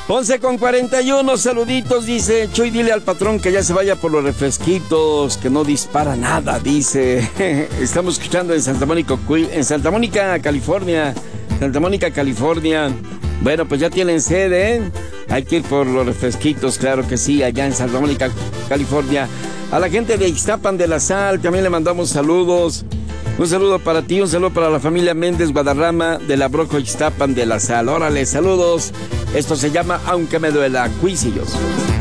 11:41, saluditos, dice Chuy, dile al patrón que ya se vaya por los refresquitos, que no dispara nada, dice. Estamos escuchando en Santa Mónica, California. Santa Mónica, California. Bueno, pues ya tienen sede, ¿eh? Hay que ir por los refresquitos, claro que sí, allá en Santa Mónica, California. A la gente de Ixtapan de la Sal también le mandamos saludos. Un saludo para ti, un saludo para la familia Méndez Guadarrama de la Broco Ixtapan de la Sal. Órale, saludos. Esto se llama Aunque me duela, Cuisillos.